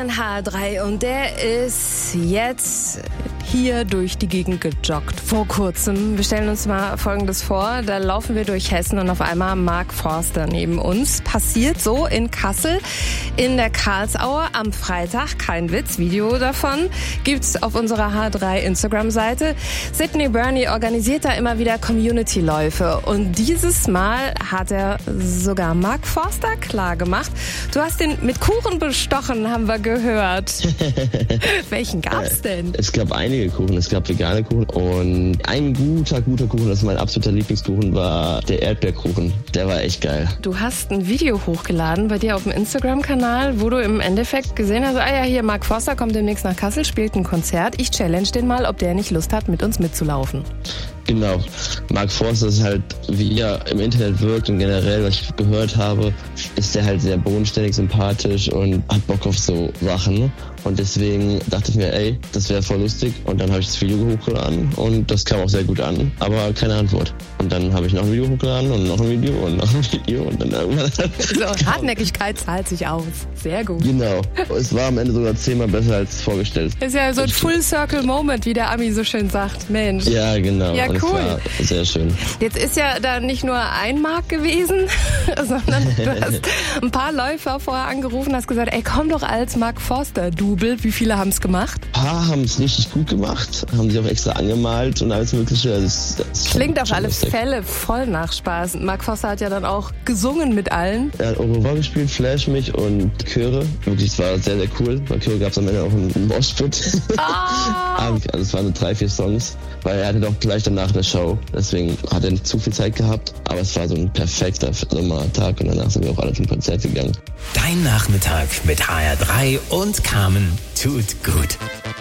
Stefan H3 und der ist jetzt hier durch die Gegend gejoggt. Vor kurzem. Wir stellen uns mal Folgendes vor. Da laufen wir durch Hessen und auf einmal Mark Forster neben uns. Passiert so in Kassel in der Karlsaue am Freitag. Kein Witz, Video davon gibt's auf unserer H3 Instagram-Seite. Sydney Burney organisiert da immer wieder Community-Läufe und dieses Mal hat er sogar Mark Forster klar gemacht. Du hast ihn mit Kuchen bestochen, haben wir gehört. Welchen gab's denn? Es gab einige Kuchen. Es gab vegane Kuchen und ein guter Kuchen, das ist mein absoluter Lieblingskuchen, war der Erdbeerkuchen. Der war echt geil. Du hast ein Video hochgeladen bei dir auf dem Instagram-Kanal, wo du im Endeffekt gesehen hast, hier Mark Forster kommt demnächst nach Kassel, spielt ein Konzert. Ich challenge den mal, ob der nicht Lust hat, mit uns mitzulaufen. Genau. Mark Forster ist halt, wie er im Internet wirkt und generell, was ich gehört habe, ist der halt sehr bodenständig, sympathisch und hat Bock auf so Sachen. Und deswegen dachte ich mir, das wäre voll lustig. Und dann habe ich das Video hochgeladen und das kam auch sehr gut an, aber keine Antwort. Und dann habe ich noch ein Video hochgeladen und noch ein Video und noch ein Video und dann irgendwann... So, Hartnäckigkeit zahlt sich aus. Sehr gut. Genau. Es war am Ende sogar 10-mal besser als vorgestellt. Ist ja so ein Full-Circle-Moment, wie der Ami so schön sagt. Mensch. Ja, genau. Ja, und cool. Das war sehr schön. Jetzt ist ja da nicht nur ein Mark gewesen, sondern du hast ein paar Läufer vorher angerufen, hast gesagt, komm doch als Mark Forster-Double. Wie viele haben es gemacht? Ein paar haben es richtig gut gemacht, haben sich auch extra angemalt und alles Mögliche. Das klingt auf alle Fälle voll nach Spaß. Mark Forster hat ja dann auch gesungen mit allen. Er hat Au revoir gespielt, Flash mich und Chöre. Wirklich, es war sehr, sehr cool. Bei Chöre gab es am Ende auch einen Moshpit. Also es waren so 3-4 Songs, weil er hatte doch gleich danach eine Show. Deswegen hat er nicht zu viel Zeit gehabt. Aber es war so ein perfekter Sommertag und danach sind wir auch alle zum Konzert gegangen. Dein Nachmittag mit HR3 und Carmen tut gut.